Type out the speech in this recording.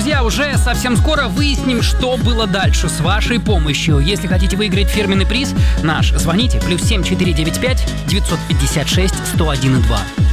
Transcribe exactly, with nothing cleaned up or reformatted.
друзья, уже совсем скоро выясним, что было дальше с вашей помощью. Если хотите выиграть фирменный приз наш, звоните плюс семь четыре девять пять девятьсот пятьдесят шесть сто один и два.